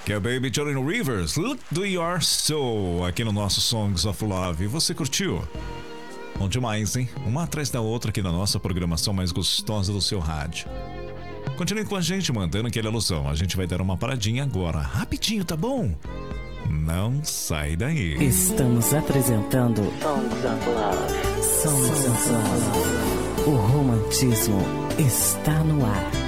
Que é Baby Jordan Rivers, Look to Your Soul, aqui no nosso Songs of Love. Você curtiu? Bom demais, hein? Uma atrás da outra aqui na nossa programação mais gostosa do seu rádio. Continue com a gente, mandando aquele alusão. A gente vai dar uma paradinha agora, rapidinho, tá bom? Não sai daí. Estamos apresentando Songs of Love. Songs of Love. O romantismo está no ar.